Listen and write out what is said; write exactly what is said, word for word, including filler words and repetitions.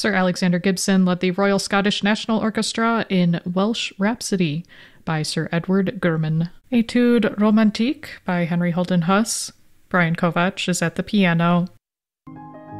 Sir Alexander Gibson led the Royal Scottish National Orchestra in Welsh Rhapsody by Sir Edward Gurman. Etude Romantique by Henry Holden Huss. Brian Kovacs is at the piano.